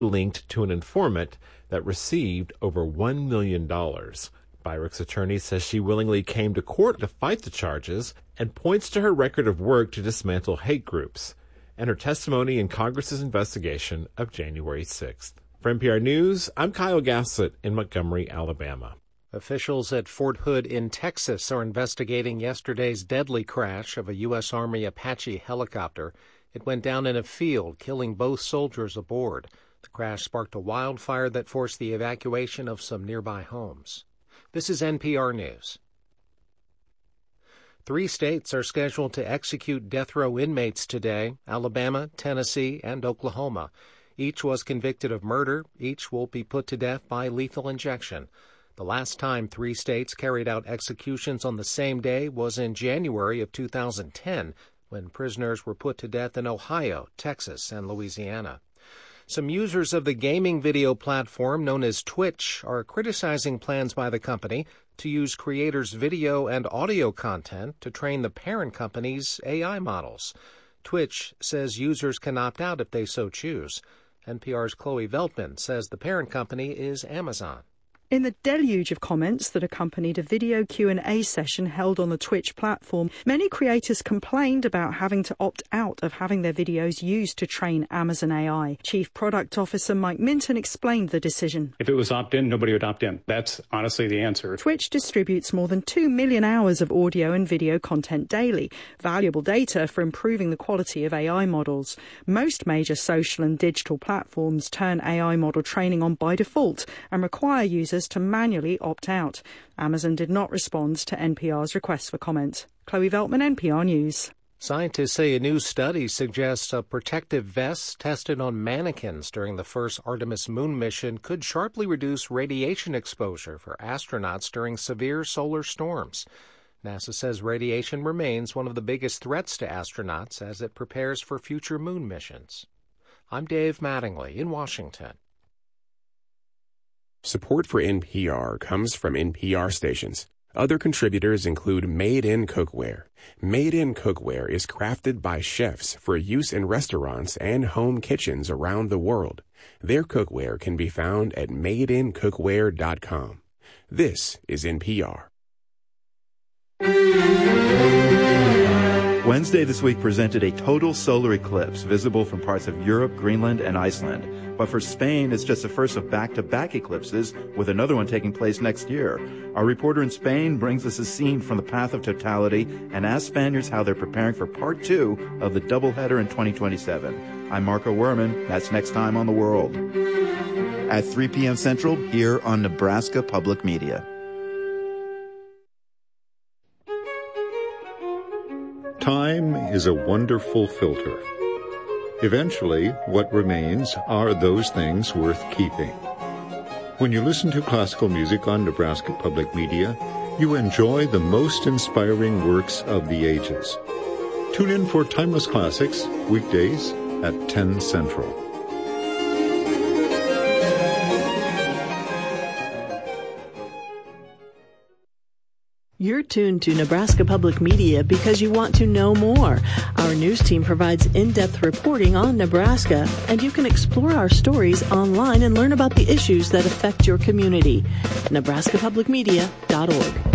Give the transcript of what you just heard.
linked to an informant that received over $1 million. Byrick's attorney says she willingly came to court to fight the charges and points to her record of work to dismantle hate groups and her testimony in Congress's investigation of January 6th. For NPR News, I'm Kyle Gassett in Montgomery, Alabama. Officials at Fort Hood in Texas are investigating yesterday's deadly crash of a U.S. Army Apache helicopter. It went down in a field, killing both soldiers aboard. The crash sparked a wildfire that forced the evacuation of some nearby homes. This is NPR News. 3 states are scheduled to execute death row inmates today: Alabama, Tennessee, and Oklahoma. Each was convicted of murder. Each will be put to death by lethal injection. The last time 3 states carried out executions on the same day was in January of 2010, when prisoners were put to death in Ohio, Texas, and Louisiana. Some users of the gaming video platform known as Twitch are criticizing plans by the company to use creators' video and audio content to train the parent company's AI models. Twitch says users can opt out if they so choose. NPR's Chloe Veltman says the parent company is Amazon. In the deluge of comments that accompanied a video Q&A session held on the Twitch platform, many creators complained about having to opt out of having their videos used to train Amazon AI. Chief Product Officer Mike Minton explained the decision. If it was opt-in, nobody would opt in. That's honestly the answer. Twitch distributes more than 2 million hours of audio and video content daily, valuable data for improving the quality of AI models. Most major social and digital platforms turn AI model training on by default and require users to manually opt out. Amazon did not respond to NPR's request for comment. Chloe Veltman, NPR News. Scientists say a new study suggests a protective vest tested on mannequins during the first Artemis moon mission could sharply reduce radiation exposure for astronauts during severe solar storms. NASA says radiation remains one of the biggest threats to astronauts as it prepares for future moon missions. I'm Dave Mattingly in Washington. Support for NPR comes from NPR stations. Other contributors include Made in Cookware. Made in Cookware is crafted by chefs for use in restaurants and home kitchens around the world. Their cookware can be found at madeincookware.com. This is NPR. Wednesday this week presented a total solar eclipse visible from parts of Europe, Greenland, and Iceland. But for Spain, it's just the first of back-to-back eclipses, with another one taking place next year. Our reporter in Spain brings us a scene from the path of totality and asks Spaniards how they're preparing for part 2 of the doubleheader in 2027. I'm Marco Werman. That's next time on The World. At 3 p.m. Central, here on Nebraska Public Media. Time is a wonderful filter. Eventually, what remains are those things worth keeping. When you listen to classical music on Nebraska Public Media, you enjoy the most inspiring works of the ages. Tune in for Timeless Classics, weekdays at 10 Central. You're tuned to Nebraska Public Media because you want to know more. Our news team provides in-depth reporting on Nebraska, and you can explore our stories online and learn about the issues that affect your community. NebraskaPublicMedia.org.